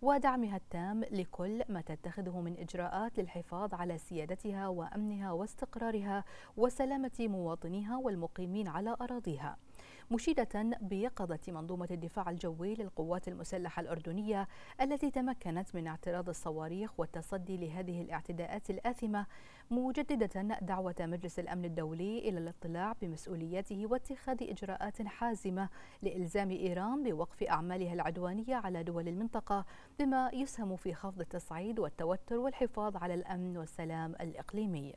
ودعمها التام لكل ما تتخذه من إجراءات للحفاظ على سيادتها وأمنها واستقرارها وسلامة مواطنيها والمقيمين على أراضيها، مشيدة بيقظة منظومة الدفاع الجوي للقوات المسلحة الأردنية التي تمكنت من اعتراض الصواريخ والتصدي لهذه الاعتداءات الآثمة، مجددة دعوة مجلس الأمن الدولي إلى الاطلاع بمسؤولياته واتخاذ إجراءات حازمة لإلزام إيران بوقف أعمالها العدوانية على دول المنطقة، بما يسهم في خفض التصعيد والتوتر والحفاظ على الأمن والسلام الإقليمي.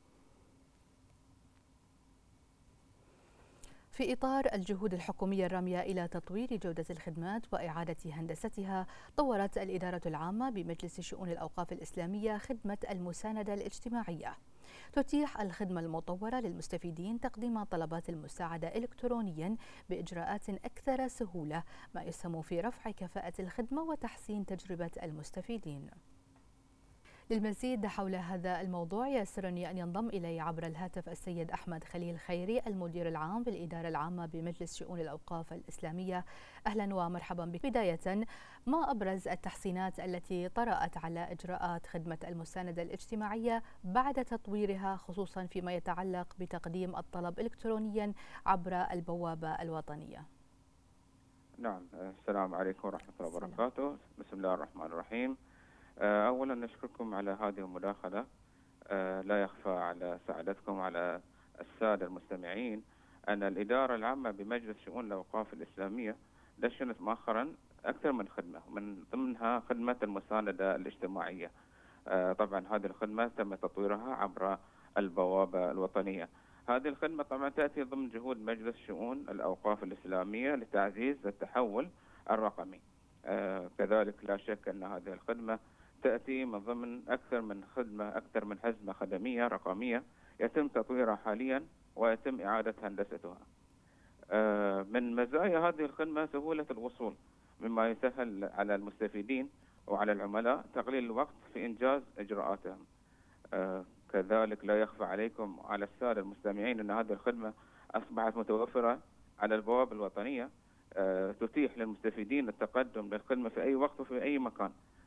في إطار الجهود الحكومية الرامية إلى تطوير جودة الخدمات وإعادة هندستها، طورت الإدارة العامة بمجلس شؤون الأوقاف الإسلامية خدمة المساندة الاجتماعية، تتيح الخدمة المطورة للمستفيدين تقديم طلبات المساعدة إلكترونيا بإجراءات أكثر سهولة، ما يسهم في رفع كفاءة الخدمة وتحسين تجربة المستفيدين. للمزيد حول هذا الموضوع يسرني أن ينضم إلي عبر الهاتف السيد أحمد خليل خيري، المدير العام بالإدارة العامة بمجلس شؤون الأوقاف الإسلامية. أهلا ومرحبا بك. بداية، ما أبرز التحسينات التي طرأت على إجراءات خدمة المساندة الاجتماعية بعد تطويرها، خصوصا فيما يتعلق بتقديم الطلب إلكترونيا عبر البوابة الوطنية؟ نعم، السلام عليكم ورحمة الله وبركاته. بسم الله الرحمن الرحيم. أولا نشكركم على هذه المداخلة. لا يخفى على سعادتكم على السادة المستمعين أن الإدارة العامة بمجلس شؤون الأوقاف الإسلامية دشنت مؤخرا أكثر من خدمة، من ضمنها خدمة المساندة الاجتماعية. طبعا هذه الخدمة تم تطويرها عبر البوابة الوطنية. هذه الخدمة طبعا تأتي ضمن جهود مجلس شؤون الأوقاف الإسلامية لتعزيز التحول الرقمي. كذلك لا شك أن هذه الخدمة تأتي من ضمن أكثر من حزمة خدمية رقمية يتم تطويرها حاليا ويتم إعادة هندستها. من مزايا هذه الخدمة سهولة الوصول، مما يسهل على المستفيدين وعلى العملاء تقليل الوقت في إنجاز إجراءاتهم. كذلك لا يخفى عليكم على السادة المستمعين أن هذه الخدمة أصبحت متوفرة على البوابة الوطنية، تتيح للمستفيدين التقدم للخدمة في أي وقت وفي أي مكان.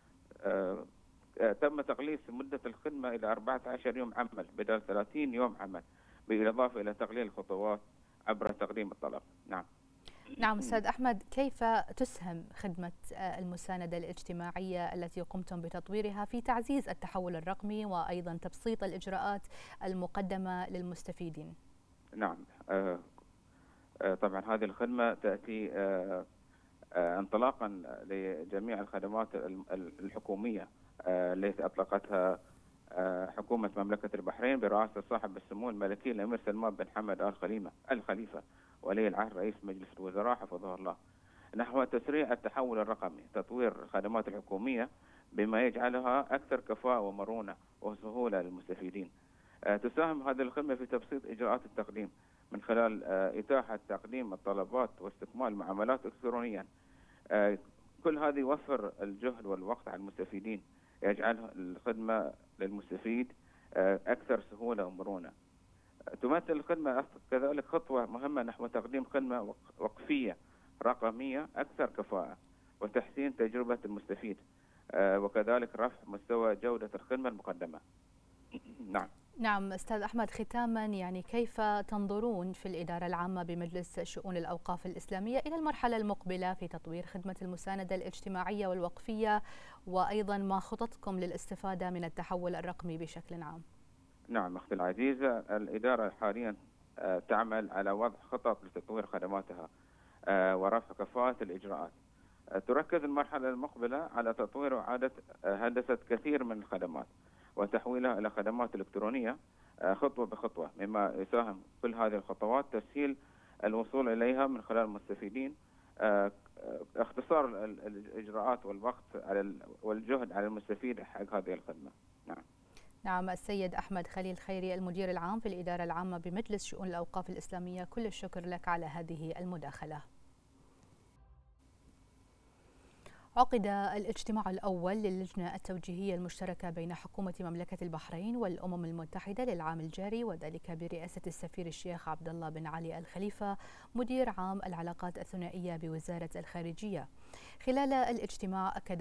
تم تقليص مدة الخدمة إلى 14 يوم عمل بدل 30 يوم عمل، بالإضافة إلى تقليل الخطوات عبر تقديم الطلب. نعم أستاذ أحمد، كيف تسهم خدمة المساندة الاجتماعية التي قمتم بتطويرها في تعزيز التحول الرقمي وأيضا تبسيط الإجراءات المقدمة للمستفيدين؟ نعم، طبعا هذه الخدمة تأتي انطلاقا لجميع الخدمات الحكومية التي أطلقتها حكومة مملكة البحرين برئاسة صاحب السمو الملكي الأمير سلمان بن حمد الخليفة ولي العهد رئيس مجلس الوزراء حفظه الله، نحو تسريع التحول الرقمي، تطوير الخدمات الحكومية بما يجعلها أكثر كفاءة ومرونة وسهولة للمستفيدين. تساهم هذه الخدمة في تبسيط إجراءات التقديم من خلال إتاحة تقديم الطلبات واستكمال المعاملات إلكترونيا. كل هذا يوفر الجهد والوقت على المستفيدين، يجعل الخدمة للمستفيد أكثر سهولة ومرونة. تمثل الخدمة كذلك خطوة مهمة نحو تقديم خدمة وقفية رقمية أكثر كفاءة وتحسين تجربة المستفيد، وكذلك رفع مستوى جودة الخدمة المقدمة. نعم أستاذ أحمد، ختاما كيف تنظرون في الإدارة العامة بمجلس شؤون الأوقاف الإسلامية إلى المرحلة المقبلة في تطوير خدمة المساندة الاجتماعية والوقفية، وأيضا ما خططكم للاستفادة من التحول الرقمي بشكل عام؟ نعم أختي العزيزة، الإدارة حاليا تعمل على وضع خطط لتطوير خدماتها ورفع كفاءة الإجراءات. تركز المرحلة المقبلة على تطوير وإعادة هندسة كثير من الخدمات وتحويلها إلى خدمات إلكترونية خطوة بخطوة، مما يساهم كل هذه الخطوات تسهيل الوصول إليها من خلال المستفيدين، اختصار الإجراءات والوقت والجهد على المستفيد حق هذه الخدمة. نعم السيد أحمد خليل خيري، المدير العام في الإدارة العامة بمجلس شؤون الأوقاف الإسلامية، كل الشكر لك على هذه المداخلة. عقد الاجتماع الأول للجنة التوجيهية المشتركة بين حكومة مملكة البحرين والأمم المتحدة للعام الجاري، وذلك برئاسة السفير الشيخ عبد الله بن علي الخليفة مدير عام العلاقات الثنائية بوزارة الخارجية. خلال الاجتماع أكد